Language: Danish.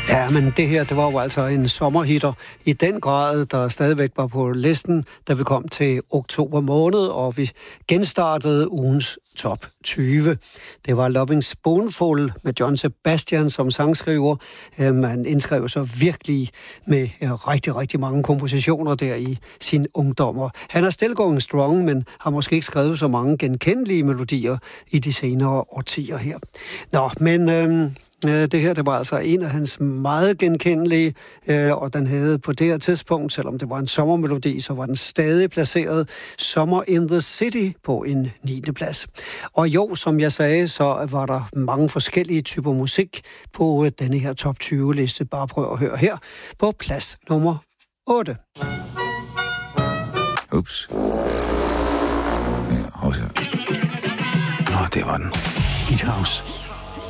Ja, men det her, det var jo altså en sommerhitter i den grad, der stadigvæk var på listen, da vi kom til oktober måned, og vi genstartede ugens top 20. Det var Loving Spoonful med John Sebastian som sangskriver. Man indskrev sig virkelig med rigtig, rigtig mange kompositioner der i sin ungdom. Han er still going strong, men har måske ikke skrevet så mange genkendelige melodier i de senere årtier her. Nå, men det her, det var altså en af hans meget genkendelige, og den havde på det her tidspunkt, selvom det var en sommermelodi, så var den stadig placeret Summer in the City på en 9. plads. Og jo, som jeg sagde, så var der mange forskellige typer musik på denne her top 20-liste. Bare prøv at høre her på plads nummer 8. Ups. Ja, hos her. Nå, det var den. Beat House.